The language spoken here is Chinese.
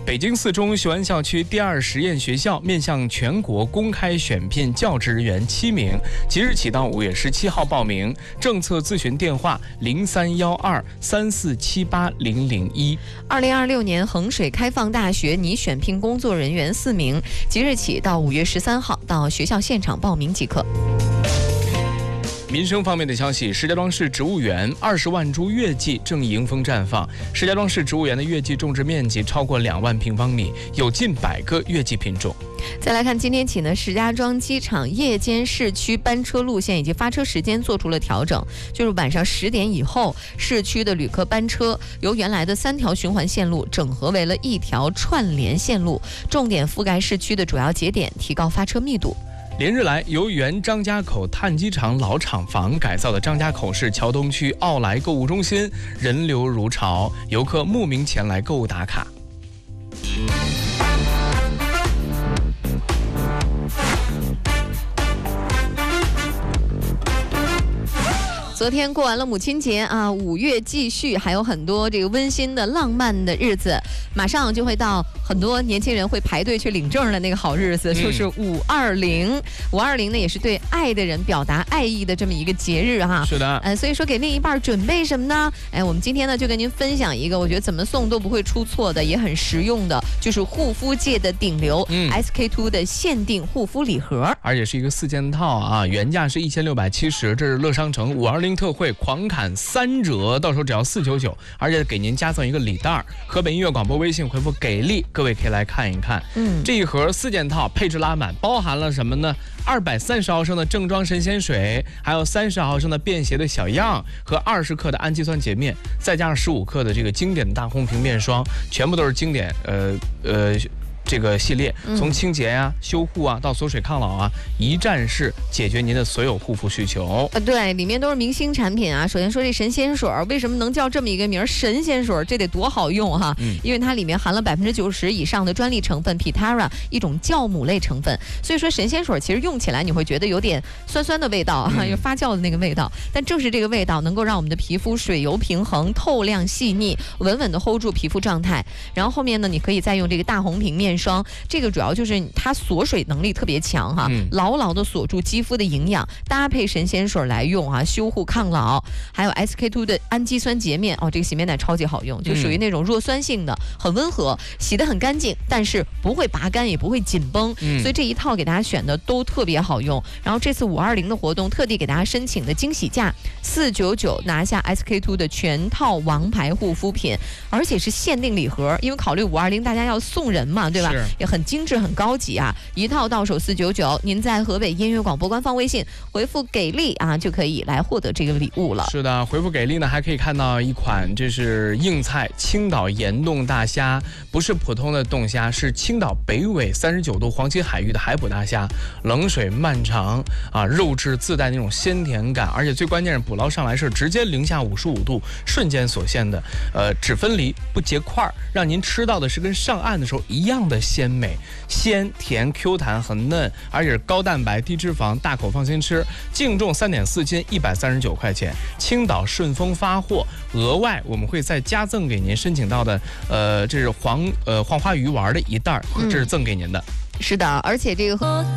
北京四中雄安校区第2实验学校面向全国公开选聘教职人员7名，即日起到5月17号报名。政策咨询电话031234780001。 2026年衡水开放大学拟选聘工作人员4名，即日起到5月13号到学校现场报名即可。 民生方面的消息，石家庄市植物园20万株月季正迎风绽放。石家庄市植物园的月季种植面积超过2万平方米，有近100个月季品种。 再来看今天起呢，石家庄机场夜间市区班车路线以及发车时间做出了调整，就是晚上10点以后，市区的旅客班车由原来的3条循环线路整合为了1条串联线路，重点覆盖市区的主要节点，提高发车密度。 连日来，由原张家口碳机厂老厂房改造的张家口市桥东区奥莱购物中心人流如潮，游客慕名前来购物打卡。 昨天过完了母亲节啊，5月继续，还有很多这个温馨的浪漫的日子，马上就会到很多年轻人会排队去领证的那个好日子，就是520。520呢，也是对爱的人表达爱意的这么一个节日哈。 是的， 所以说给另一半准备什么呢？我们今天呢就跟您分享一个我觉得怎么送都不会出错的，也很实用的，就是护肤界的顶流SK2 的限定护肤礼盒， 而且是一个4件套啊，原价是1670，这是乐商城520特惠狂砍3折，到时候只要499，而且给您加赠一个礼袋。河北音乐广播微信回复给力，各位可以来看一看。这一盒4件套配置拉满，包含了什么呢？230毫升的正装神仙水，还有30毫升的便携的小样和20克的氨基酸洁面，再加上15克的这个经典的大红瓶面霜，全部都是经典这个系列，从清洁呀、修护啊到锁水抗老啊，一站式解决您的所有护肤需求。 对，里面都是明星产品啊。首先说这神仙水，为什么能叫这么一个名？神仙水这得多好用哈！因为它里面含了90%以上的专利成分 Pitara， 一种酵母类成分。所以说神仙水其实用起来你会觉得有点酸酸的味道啊，有发酵的那个味道。但正是这个味道能够让我们的皮肤水油平衡、透亮细腻，稳稳的 hold 住皮肤状态。然后后面呢，你可以再用这个大红瓶面霜，这个主要就是它锁水能力特别强哈，牢牢的锁住肌肤的营养，搭配神仙水来用啊，修护抗老。还有 SK2 的氨基酸洁面这个洗面奶超级好用，就属于那种弱酸性的，很温和，洗得很干净，但是不会拔干也不会紧绷，所以这一套给大家选的都特别好用。然后这次520的活动特地给大家申请的惊喜价499，拿下 SK2 的全套王牌护肤品，而且是限定礼盒，因为考虑520大家要送人嘛，对吧？也很精致很高级啊，一套到手499，您在河北音乐广播官方微信回复给力啊，就可以来获得这个礼物了。 是的，回复给力呢，还可以看到一款这是硬菜青岛盐冻大虾，不是普通的冻虾，是青岛北纬39度黄金海域的海捕大虾，冷水漫长啊，肉质自带那种鲜甜感，而且最关键是捕捞上来是直接零下55度瞬间所现的，只分离不结块，让您吃到的是跟上岸的时候一样的鲜美，鲜甜 Q 弹很嫩，而且是高蛋白低脂肪，大口放心吃。净重3.4斤，139块钱，青岛顺丰发货。额外我们会再加赠给您申请到的这是黄花鱼丸的一袋，这是赠给您的。 是的，而且这个